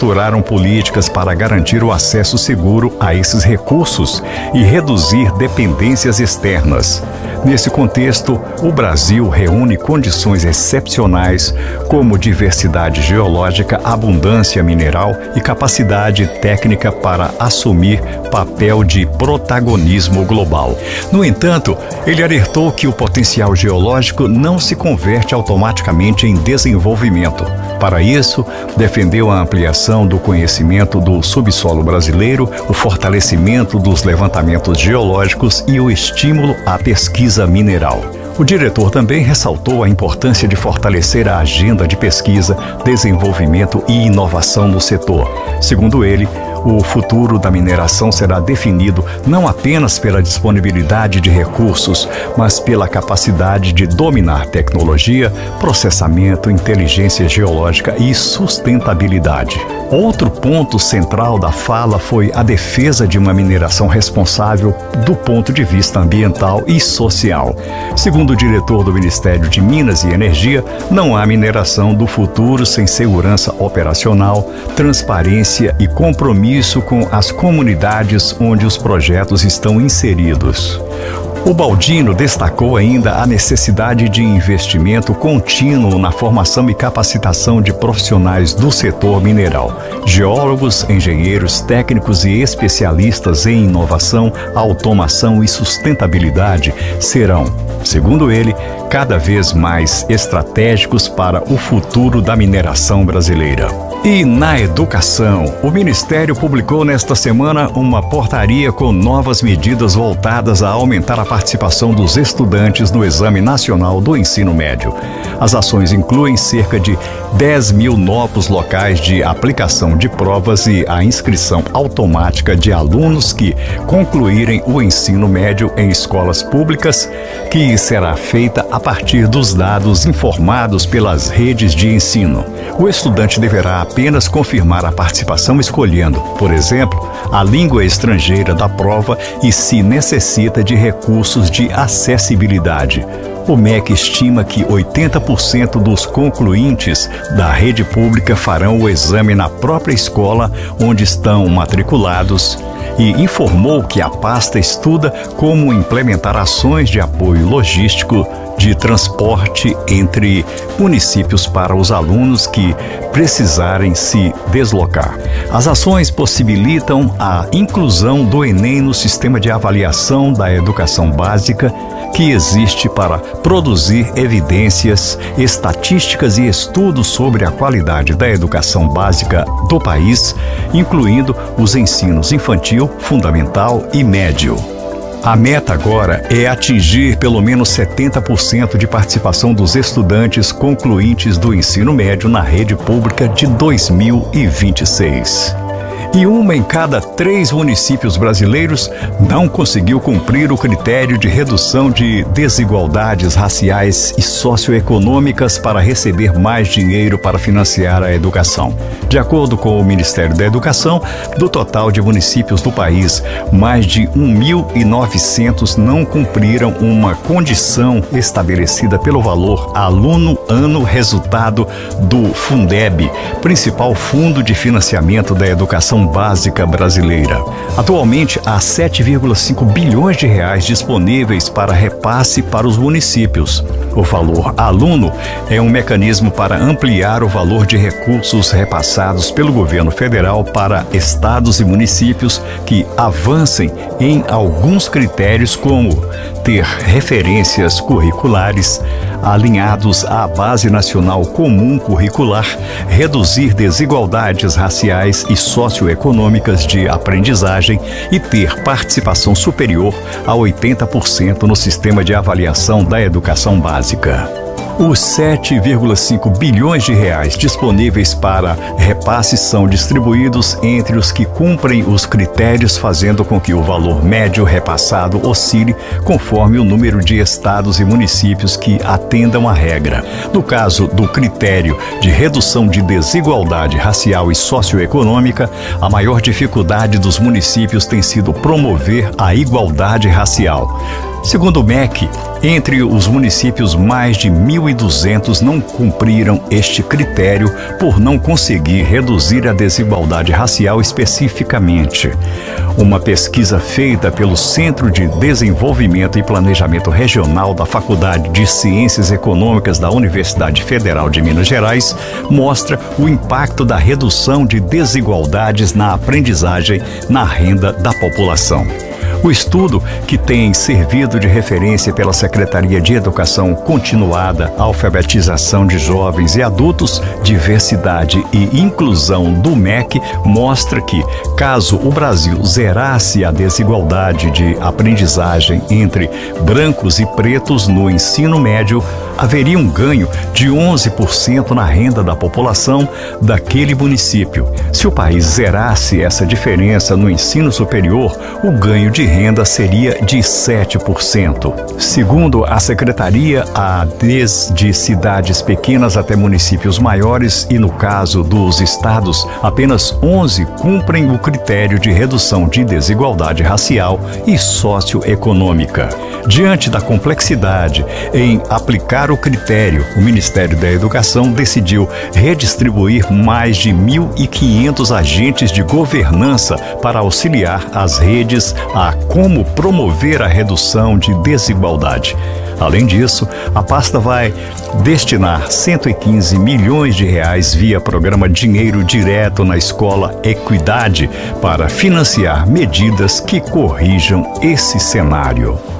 estruturaram políticas para garantir o acesso seguro a esses recursos e reduzir dependências externas. Nesse contexto, o Brasil reúne condições excepcionais como diversidade geológica, abundância mineral e capacidade técnica para assumir papel de protagonismo global. No entanto, ele alertou que o potencial geológico não se converte automaticamente em desenvolvimento. Para isso, defendeu a ampliação do conhecimento do subsolo brasileiro, o fortalecimento dos levantamentos geológicos e o estímulo à pesquisa mineral. O diretor também ressaltou a importância de fortalecer a agenda de pesquisa, desenvolvimento e inovação no setor. Segundo ele, o futuro da mineração será definido não apenas pela disponibilidade de recursos, mas pela capacidade de dominar tecnologia, processamento, inteligência geológica e sustentabilidade. Outro ponto central da fala foi a defesa de uma mineração responsável do ponto de vista ambiental e social. Segundo o diretor do Ministério de Minas e Energia, não há mineração do futuro sem segurança operacional, transparência e compromisso com as comunidades onde os projetos estão inseridos. O Baldino destacou ainda a necessidade de investimento contínuo na formação e capacitação de profissionais do setor mineral. Geólogos, engenheiros, técnicos e especialistas em inovação, automação e sustentabilidade serão, segundo ele, cada vez mais estratégicos para o futuro da mineração brasileira. E na educação, o Ministério publicou nesta semana uma portaria com novas medidas voltadas a aumentar a participação dos estudantes no Exame Nacional do Ensino Médio. As ações incluem cerca de 10 mil novos locais de aplicação de provas e a inscrição automática de alunos que concluírem o ensino médio em escolas públicas, que será feita a partir dos dados informados pelas redes de ensino. O estudante deverá apenas confirmar a participação escolhendo, por exemplo, a língua estrangeira da prova e se necessita de recursos de acessibilidade. O MEC estima que 80% dos concluintes da rede pública farão o exame na própria escola onde estão matriculados e informou que a pasta estuda como implementar ações de apoio logístico de transporte entre municípios para os alunos que precisarem se deslocar. As ações possibilitam a inclusão do Enem no sistema de avaliação da educação básica, que existe para produzir evidências, estatísticas e estudos sobre a qualidade da educação básica do país, incluindo os ensinos infantil, fundamental e médio. A meta agora é atingir pelo menos 70% de participação dos estudantes concluintes do ensino médio na rede pública de 2026. E 1 em cada 3 municípios brasileiros não conseguiu cumprir o critério de redução de desigualdades raciais e socioeconômicas para receber mais dinheiro para financiar a educação. De acordo com o Ministério da Educação, do total de municípios do país, mais de 1.900 não cumpriram uma condição estabelecida pelo valor aluno-ano resultado do Fundeb, principal fundo de financiamento da educação básica brasileira. Atualmente, há 7,5 bilhões de reais disponíveis para repasse para os municípios. O valor aluno é um mecanismo para ampliar o valor de recursos repassados pelo governo federal para estados e municípios que avancem em alguns critérios, como ter referências curriculares alinhados à Base Nacional Comum Curricular, reduzir desigualdades raciais e socioeconômicas de aprendizagem e ter participação superior a 80% no sistema de avaliação da educação básica. Os 7,5 bilhões de reais disponíveis para repasse são distribuídos entre os que cumprem os critérios, fazendo com que o valor médio repassado oscile conforme o número de estados e municípios que atendam à regra. No caso do critério de redução de desigualdade racial e socioeconômica, a maior dificuldade dos municípios tem sido promover a igualdade racial. Segundo o MEC, entre os municípios, mais de 1.200 não cumpriram este critério por não conseguir reduzir a desigualdade racial especificamente. Uma pesquisa feita pelo Centro de Desenvolvimento e Planejamento Regional da Faculdade de Ciências Econômicas da Universidade Federal de Minas Gerais mostra o impacto da redução de desigualdades na aprendizagem na renda da população. O estudo, que tem servido de referência pela Secretaria de Educação Continuada, Alfabetização de Jovens e Adultos, Diversidade e Inclusão do MEC, mostra que, caso o Brasil zerasse a desigualdade de aprendizagem entre brancos e pretos no ensino médio, haveria um ganho de 11% na renda da população daquele município. Se o país zerasse essa diferença no ensino superior, o ganho de renda seria de 7%. Segundo a Secretaria, desde cidades pequenas até municípios maiores e, no caso dos estados, apenas 11 cumprem o critério de redução de desigualdade racial e socioeconômica. Diante da complexidade em aplicar o critério, o Ministério da Educação decidiu redistribuir mais de 1.500 agentes de governança para auxiliar as redes a como promover a redução de desigualdade. Além disso, a pasta vai destinar 115 milhões de reais via programa Dinheiro Direto na Escola Equidade para financiar medidas que corrijam esse cenário.